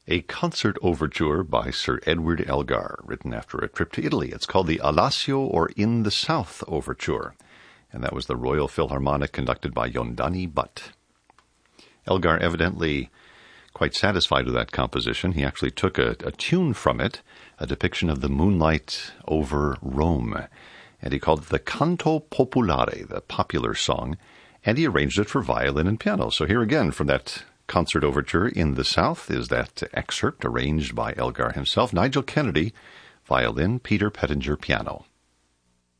A concert overture by Sir Edward Elgar, written after a trip to Italy. It's called the Alessio or In the South Overture, and that was the Royal Philharmonic conducted by Yondani Butt. Elgar evidently quite satisfied with that composition. He actually took a tune from it, a depiction of the moonlight over Rome, and he called it the Canto Popolare, the popular song, and he arranged it for violin and piano. So here again, from that concert overture In the South, is that excerpt arranged by Elgar himself. Nigel Kennedy, violin, Peter Pettinger, piano.